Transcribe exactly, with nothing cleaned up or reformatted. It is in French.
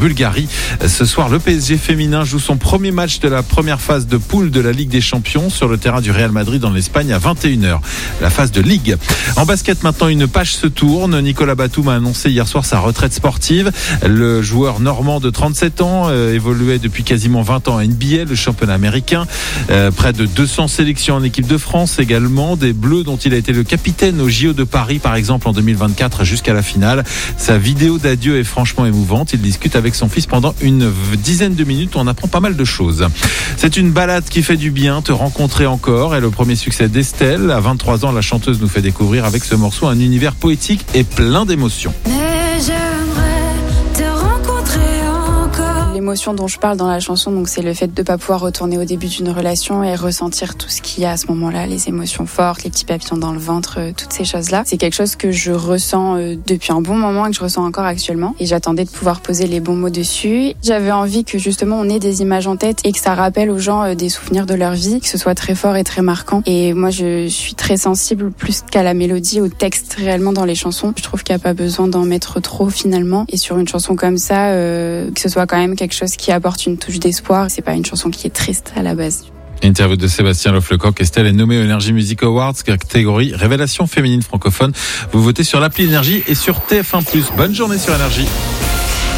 Bulgarie. Ce soir, le P S G féminin joue son premier match de la première phase de poule de la Ligue des Champions sur le terrain du Real Madrid en Espagne à vingt et une heures. La phase de Ligue. En basket maintenant, une page se tourne. Nicolas Batum a annoncé hier soir sa retraite sportive. Le joueur normand de trente-sept ans euh, évoluait depuis quasiment vingt ans à N B A, le championnat américain. Euh, près de deux cents sélections en équipe de France également. Des Bleus dont il a été le capitaine au J O de Paris par exemple en deux mille vingt-quatre jusqu'à la finale. Sa vidéo d'adieu est franchement émouvante. Il discute avec son fils pendant une dizaine de minutes. On apprend pas mal de choses. C'est une balade qui fait du bien, te rencontrer encore. Et le premier succès d'Estelle. À vingt-trois ans, la chanteuse nous fait découvrir avec ce morceau un univers poétique et plein d'émotions. Mais j'aimerais te rencontrer encore. L'émotion dont je parle dans la chanson, donc c'est le fait de ne pas pouvoir retourner au début d'une relation et ressentir tout ce qu'il y a à ce moment-là, les émotions fortes, les petits papillons dans le ventre, euh, toutes ces choses-là. C'est quelque chose que je ressens euh, depuis un bon moment et que je ressens encore actuellement. Et j'attendais de pouvoir poser les bons mots dessus. J'avais envie que justement on ait des images en tête et que ça rappelle aux gens euh, des souvenirs de leur vie, que ce soit très fort et très marquant. Et moi, je suis très sensible plus qu'à la mélodie, au texte réellement dans les chansons. Je trouve qu'il n'y a pas besoin d'en mettre trop finalement. Et sur une chanson comme ça, euh, que ce soit quand même quelque chose qui apporte une touche d'espoir. C'est pas une chanson qui est triste à la base. Interview de Sébastien Lofflecoq. Estelle est nommée aux Energy Music Awards, catégorie Révélation féminine francophone. Vous votez sur l'appli Énergie et sur T F un plus. Bonne journée sur Énergie.